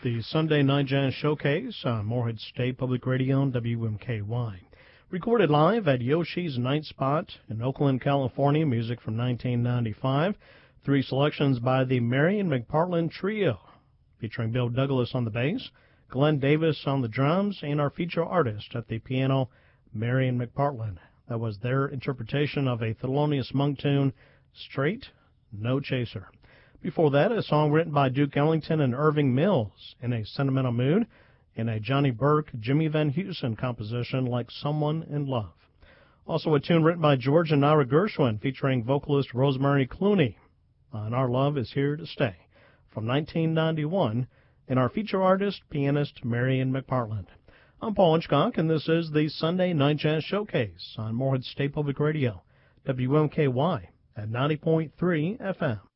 the Sunday Night Jazz Showcase on Morehead State Public Radio and WMKY. Recorded live at Yoshi's Night Spot in Oakland, California. Music from 1995. 3 selections by the Marion McPartland Trio, featuring Bill Douglas on the bass, Glenn Davis on the drums, and our feature artist at the piano, Marion McPartland. That was their interpretation of a Thelonious Monk tune, Straight, No Chaser. Before that, a song written by Duke Ellington and Irving Mills, In a Sentimental Mood, and a Johnny Burke, Jimmy Van Heusen composition, Like Someone in Love. Also a tune written by George and Nara Gershwin, featuring vocalist Rosemary Clooney, on Our Love Is Here to Stay, from 1991, and our feature artist, pianist Marion McPartland. I'm Paul Hitchcock, and this is the Sunday Night Jazz Showcase on Morehead State Public Radio, WMKY, at 90.3 FM.